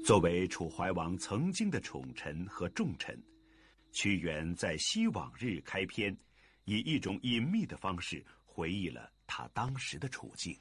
作为楚怀王曾经的宠臣和重臣，屈原在《昔往日》开篇，以一种隐秘的方式回忆了他当时的处境。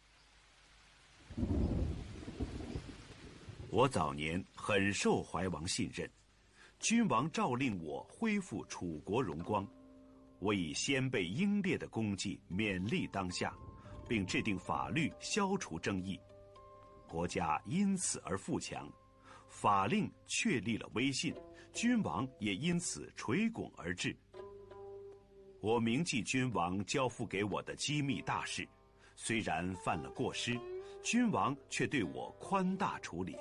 我早年很受怀王信任，君王诏令我恢复楚国荣光，我以先辈英烈的功绩勉励当下，并制定法律消除争议，国家因此而富强，法令确立了威信，君王也因此垂拱而治。我铭记君王交付给我的机密大事，虽然犯了过失，君王却对我宽大处理。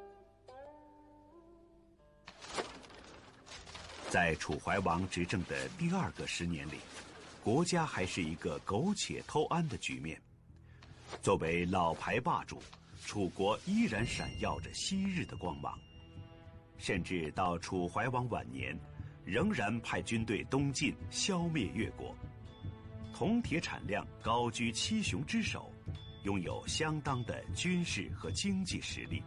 在楚怀王执政的第2个10年里，国家还是一个苟且偷安的局面。作为老牌霸主，楚国依然闪耀着昔日的光芒，甚至到楚怀王晚年，仍然派军队东进，消灭越国。铜铁产量高居7雄之首，拥有相当的军事和经济实力。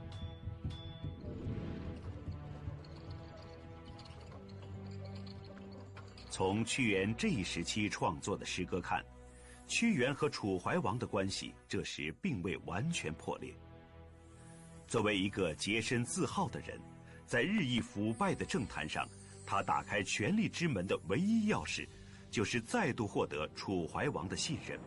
从屈原这一时期创作的诗歌看，屈原和楚怀王的关系这时并未完全破裂。作为一个洁身自好的人，在日益腐败的政坛上，他打开权力之门的唯一钥匙，就是再度获得楚怀王的信任。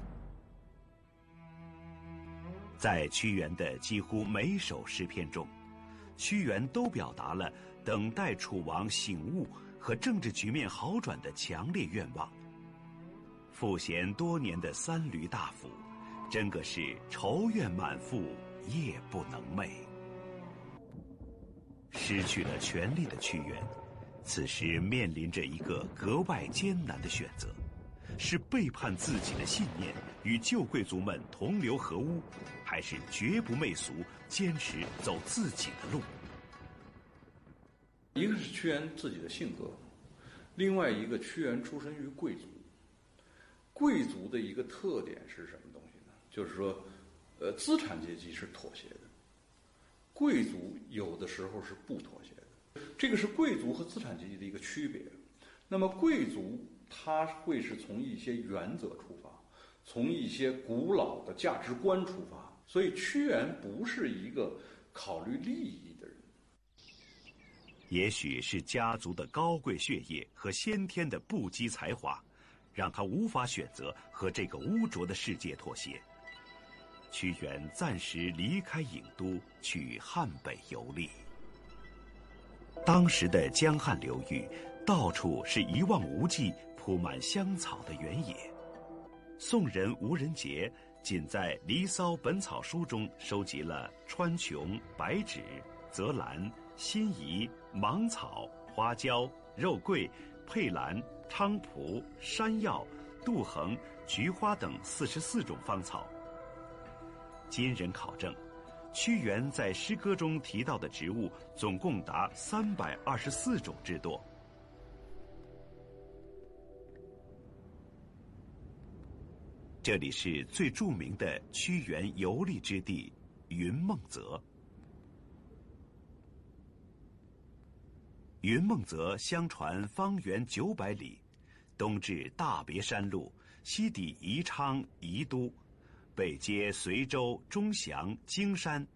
在屈原的几乎每首诗篇中，屈原都表达了等待楚王醒悟和政治局面好转的强烈愿望。赋闲多年的三闾大夫，真个是愁怨满腹，夜不能寐。失去了权力的屈原，此时面临着一个格外艰难的选择，是背叛自己的信念，与旧贵族们同流合污，还是绝不媚俗，坚持走自己的路？ 一个是屈原自己的性格，另外一个屈原出身于贵族。贵族的一个特点是什么东西呢？就是说，资产阶级是妥协的，贵族有的时候是不妥协的。这个是贵族和资产阶级的一个区别。那么贵族他会是从一些原则出发，从一些古老的价值观出发，所以屈原不是一个考虑利益的人。 也许是家族的高贵血液和先天的不羁才华，让他无法选择和这个污浊的世界妥协。屈原暂时离开郢都，去汉北游历。当时的江汉流域，到处是一望无际、铺满香草的原野。宋人吴仁杰仅在《离骚本草书》中收集了川穹、白芷、泽兰、辛夷、芒草、花椒、肉桂、佩兰、菖蒲、山药、杜衡、菊花等44种芳草。今人考证，屈原在诗歌中提到的植物总共达324种之多。这里是最著名的屈原游历之地云梦泽。云梦泽相传方圆900里，东至大别山路，西抵宜昌、宜都，北接随州、钟祥、京山、